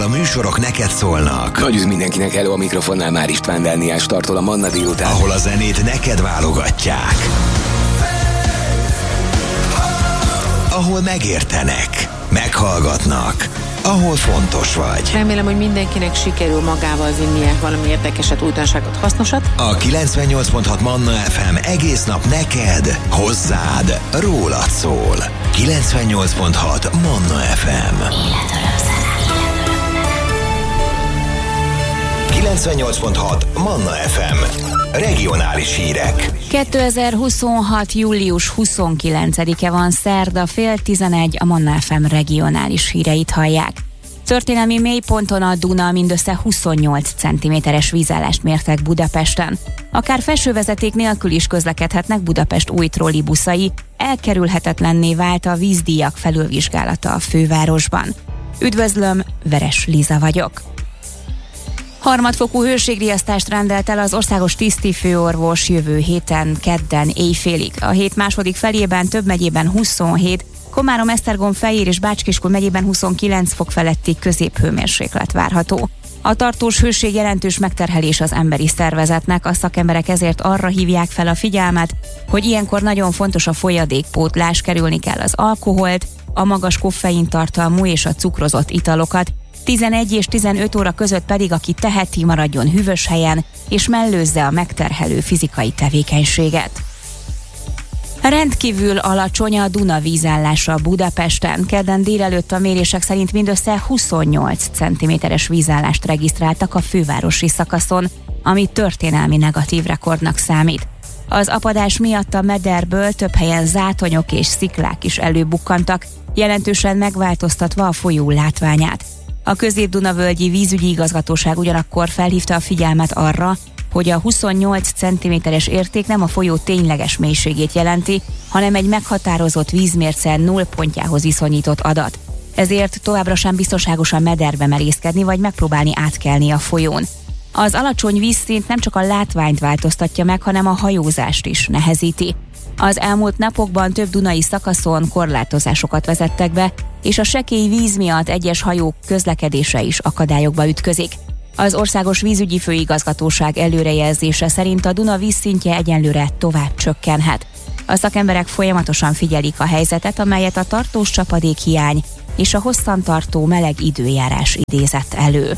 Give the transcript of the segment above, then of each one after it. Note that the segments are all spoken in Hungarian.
ahol a műsorok neked szólnak. Nagy üdv mindenkinek, hello, a mikrofonnál Már István Dániel startol a Manna délután. Ahol a zenét neked válogatják. Ahol megértenek, meghallgatnak, ahol fontos vagy. Remélem, hogy mindenkinek sikerül magával vinnie valami érdekeset, újdonságot, hasznosat. A 98.6 Manna FM egész nap neked, hozzád, rólad szól. 98.6 Manna FM. 98.6 Manna FM. Regionális hírek. 2026. július 29-e van, szerda, 10:11, a Manna FM regionális híreit hallják. Történelmi mélyponton a Duna mindössze 28 cm-es vízállást mértek Budapesten. Akár felsővezeték nélkül is közlekedhetnek Budapest új trollibuszai, elkerülhetetlenné vált a vízdíjak felülvizsgálata a fővárosban. Üdvözlöm, Veres Liza vagyok. Harmadfokú hőségriasztást rendelt el az országos tisztifőorvos jövő héten, kedden éjfélig. A hét második felében több megyében 27, Komárom, Esztergom, Fejér és Bács-Kiskun megyében 29 fok feletti középhőmérséklet várható. A tartós hőség jelentős megterhelés az emberi szervezetnek, a szakemberek ezért arra hívják fel a figyelmet, hogy ilyenkor nagyon fontos a folyadékpótlás, kerülni kell az alkoholt, a magas koffeintartalmú és a cukrozott italokat, 11 és 15 óra között pedig, aki teheti, maradjon hűvös helyen, és mellőzze a megterhelő fizikai tevékenységet. Rendkívül alacsony a Duna vízállása Budapesten. Kedden délelőtt a mérések szerint mindössze 28 cm-es vízállást regisztráltak a fővárosi szakaszon, ami történelmi negatív rekordnak számít. Az apadás miatt a mederből több helyen zátonyok és sziklák is előbukkantak, jelentősen megváltoztatva a folyó látványát. A Közép-Dunavölgyi Vízügyi Igazgatóság ugyanakkor felhívta a figyelmet arra, hogy a 28 cm-es érték nem a folyó tényleges mélységét jelenti, hanem egy meghatározott vízmérce nullpontjához viszonyított adat. Ezért továbbra sem biztonságos a mederbe merészkedni vagy megpróbálni átkelni a folyón. Az alacsony vízszint nem csak a látványt változtatja meg, hanem a hajózást is nehezíti. Az elmúlt napokban több dunai szakaszon korlátozásokat vezettek be, és a sekély víz miatt egyes hajók közlekedése is akadályokba ütközik. Az Országos Vízügyi Főigazgatóság előrejelzése szerint a Duna vízszintje egyenlőre tovább csökkenhet. A szakemberek folyamatosan figyelik a helyzetet, amelyet a tartós csapadékhiány és a hosszantartó meleg időjárás idézett elő.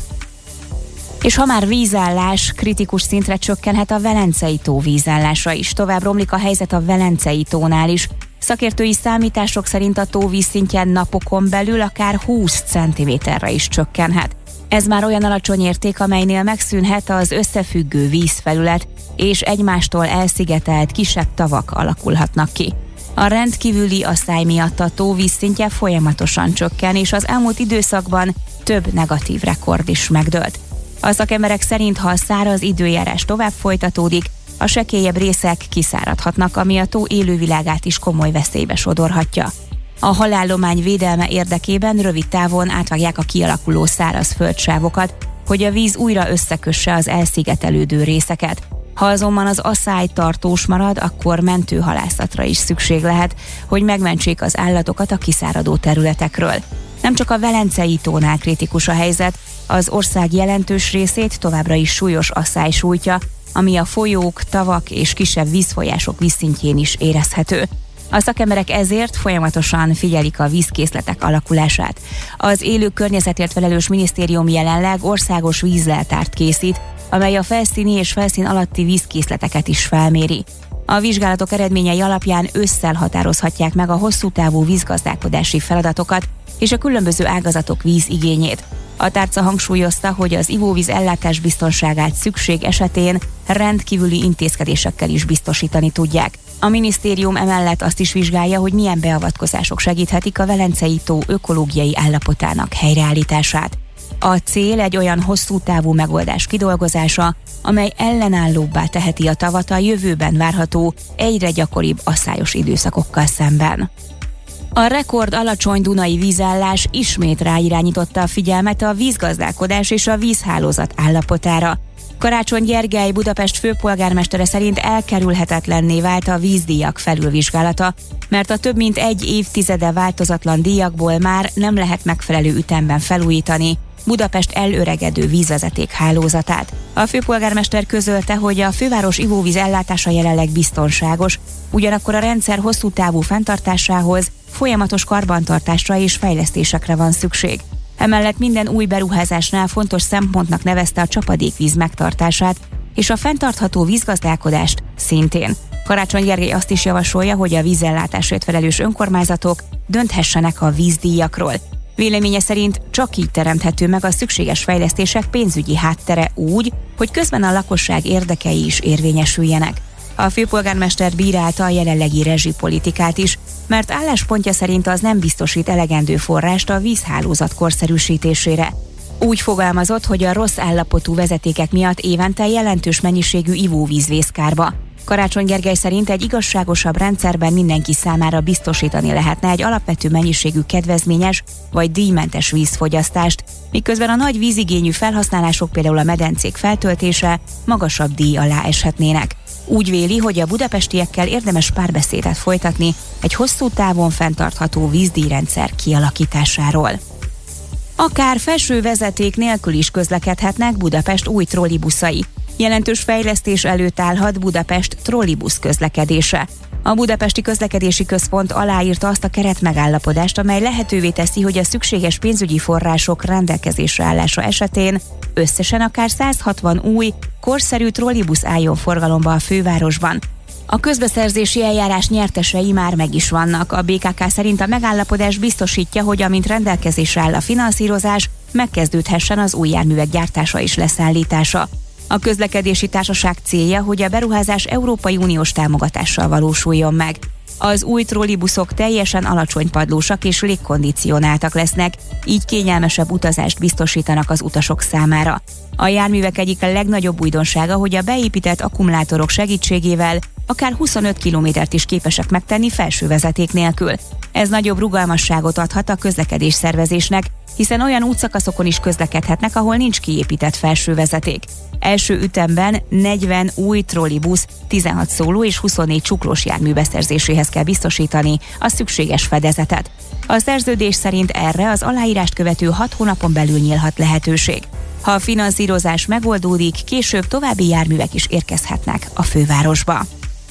És ha már vízállás, kritikus szintre csökkenhet a Velencei tó vízállása is. Tovább romlik a helyzet a Velencei tónál is. Szakértői számítások szerint a tó vízszintje napokon belül akár 20 cm-re is csökkenhet. Ez már olyan alacsony érték, amelynél megszűnhet az összefüggő vízfelület, és egymástól elszigetelt kisebb tavak alakulhatnak ki. A rendkívüli asszály miatt a tó vízszintje folyamatosan csökken, és az elmúlt időszakban több negatív rekord is megdőlt. A szakemberek szerint, ha a száraz időjárás tovább folytatódik, a sekélyebb részek kiszáradhatnak, ami a tó élővilágát is komoly veszélybe sodorhatja. A halállomány védelme érdekében rövid távon átvágják a kialakuló száraz földsávokat, hogy a víz újra összekösse az elszigetelődő részeket. Ha azonban az asszály tartós marad, akkor mentőhalászatra is szükség lehet, hogy megmentsék az állatokat a kiszáradó területekről. Nem csak a Velencei tónál kritikus a helyzet, az ország jelentős részét továbbra is súlyos asszály sújtja, ami a folyók, tavak és kisebb vízfolyások vízszintjén is érezhető. A szakemberek ezért folyamatosan figyelik a vízkészletek alakulását. Az élő környezetért felelős minisztérium jelenleg országos vízleltárt készít, amely a felszíni és felszín alatti vízkészleteket is felméri. A vizsgálatok eredményei alapján ősszel határozhatják meg a hosszú távú vízgazdálkodási feladatokat és a különböző ágazatok vízigényét. A tárca hangsúlyozta, hogy az ivóvíz ellátás biztonságát szükség esetén rendkívüli intézkedésekkel is biztosítani tudják. A minisztérium emellett azt is vizsgálja, hogy milyen beavatkozások segíthetik a Velencei tó ökológiai állapotának helyreállítását. A cél egy olyan hosszú távú megoldás kidolgozása, amely ellenállóbbá teheti a tavat a jövőben várható, egyre gyakoribb asszályos időszakokkal szemben. A rekord alacsony dunai vízállás ismét ráirányította a figyelmet a vízgazdálkodás és a vízhálózat állapotára. Karácsony Gergely, Budapest főpolgármestere szerint elkerülhetetlenné vált a vízdíjak felülvizsgálata, mert a több mint egy évtizede változatlan díjakból már nem lehet megfelelő ütemben felújítani, Budapest elöregedő vízvezeték hálózatát. A főpolgármester közölte, hogy a főváros ivóvíz ellátása jelenleg biztonságos, ugyanakkor a rendszer hosszú távú fenntartásához folyamatos karbantartásra és fejlesztésekre van szükség. Emellett minden új beruházásnál fontos szempontnak nevezte a csapadékvíz megtartását és a fenntartható vízgazdálkodást szintén. Karácsony Gergely azt is javasolja, hogy a vízellátásért felelős önkormányzatok dönthessenek a vízdíjakról. Véleménye szerint csak így teremthető meg a szükséges fejlesztések pénzügyi háttere úgy, hogy közben a lakosság érdekei is érvényesüljenek. A főpolgármester bírálta a jelenlegi rezsipolitikát is, mert álláspontja szerint az nem biztosít elegendő forrást a vízhálózat korszerűsítésére. Úgy fogalmazott, hogy a rossz állapotú vezetékek miatt évente jelentős mennyiségű ivóvíz vész kárba. Karácsony Gergely szerint egy igazságosabb rendszerben mindenki számára biztosítani lehetne egy alapvető mennyiségű kedvezményes vagy díjmentes vízfogyasztást, miközben a nagy vízigényű felhasználások, például a medencék feltöltése magasabb díj alá eshetnének. Úgy véli, hogy a budapestiekkel érdemes párbeszédet folytatni egy hosszú távon fenntartható vízdíjrendszer kialakításáról. Akár felső vezeték nélkül is közlekedhetnek Budapest új trollibuszai. Jelentős fejlesztés előtt állhat Budapest trollibusz közlekedése. A Budapesti Közlekedési Központ aláírta azt a keretmegállapodást, amely lehetővé teszi, hogy a szükséges pénzügyi források rendelkezésre állása esetén összesen akár 160 új, korszerű trollibusz álljon forgalomba a fővárosban. A közbeszerzési eljárás nyertesei már meg is vannak. A BKK szerint a megállapodás biztosítja, hogy amint rendelkezésre áll a finanszírozás, megkezdődhessen az új járművek gyártása és leszállítása. A közlekedési társaság célja, hogy a beruházás Európai Uniós támogatással valósuljon meg. Az új trollibuszok teljesen alacsony padlósak és légkondicionáltak lesznek, így kényelmesebb utazást biztosítanak az utasok számára. A járművek egyik a legnagyobb újdonsága, hogy a beépített akkumulátorok segítségével akár 25 kilométert is képesek megtenni felső vezeték nélkül. Ez nagyobb rugalmasságot adhat a közlekedés szervezésnek, hiszen olyan útszakaszokon is közlekedhetnek, ahol nincs kiépített felső vezeték. Első ütemben 40 új trollibusz, 16 szóló és 24 csuklós jármű beszerzéséhez kell biztosítani a szükséges fedezetet. A szerződés szerint erre az aláírást követő 6 hónapon belül nyílhat lehetőség. Ha a finanszírozás megoldódik, később további járművek is érkezhetnek a fővárosba.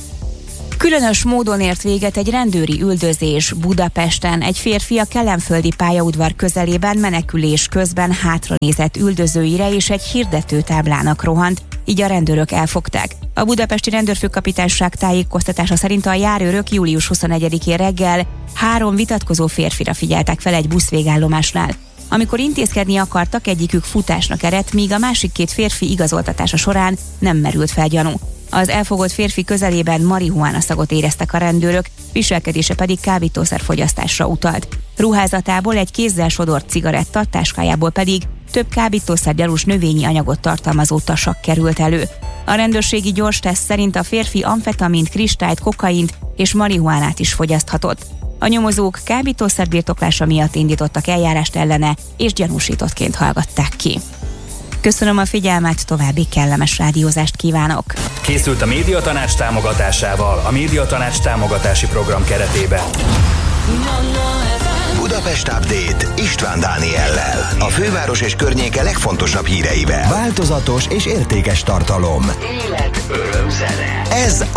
Különös módon ért véget egy rendőri üldözés Budapesten. Egy férfi a Kelenföldi pályaudvar közelében menekülés közben hátranézett üldözőire és egy hirdetőtáblának rohant, így a rendőrök elfogták. A budapesti rendőrfőkapitányság tájékoztatása szerint a járőrök július 21-én reggel 3 vitatkozó férfira figyeltek fel egy buszvégállomásnál. Amikor intézkedni akartak, egyikük futásnak eredt, míg a másik 2 férfi igazoltatása során nem merült fel gyanú. Az elfogott férfi közelében marihuána szagot éreztek a rendőrök, viselkedése pedig kábítószerfogyasztásra utalt. Ruházatából egy kézzel sodort cigaretta, táskájából pedig több kábítószergyanús növényi anyagot tartalmazó tasak került elő. A rendőrségi gyors teszt szerint a férfi amfetamint, kristályt, kokaint és marihuánát is fogyaszthatott. A nyomozók kábítószerbirtoklása miatt indítottak eljárást ellene, és gyanúsítottként hallgatták ki. Köszönöm a figyelmet, további kellemes rádiózást kívánok! Készült a Médiatanács támogatásával, a Médiatanács támogatási program keretében. Budapest Update István Dániellel. A főváros és környéke legfontosabb híreivel. Változatos és értékes tartalom. Élet, öröm, zene. Ez